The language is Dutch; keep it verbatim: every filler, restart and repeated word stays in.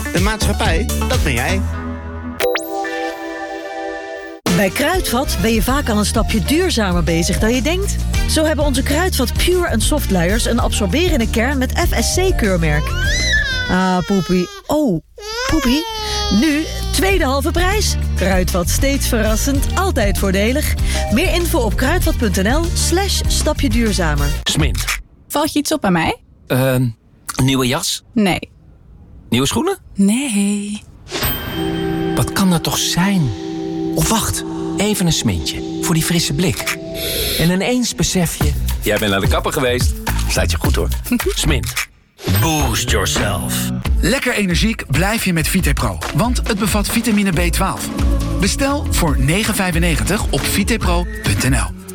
De maatschappij, dat ben jij. Bij Kruidvat ben je vaak al een stapje duurzamer bezig dan je denkt. Zo hebben onze Kruidvat Pure en Soft luiers een absorberende kern met F S C-keurmerk. Ah, poepie. Oh, poepie. Nu tweede halve prijs. Kruidvat, steeds verrassend, altijd voordelig. Meer info op kruidvat.nl slash stapje duurzamer. Smint. Valt je iets op aan mij? Uh, nieuwe jas? Nee. Nieuwe schoenen? Nee. Wat kan dat toch zijn? Of wacht, even een smintje. Voor die frisse blik. En ineens besef je... Jij bent naar de kapper geweest. Staat je goed hoor. Smint. Boost yourself. Lekker energiek blijf je met Vitepro. Want het bevat vitamine B twaalf. Bestel voor negen vijfennegentig op vitepro punt n l.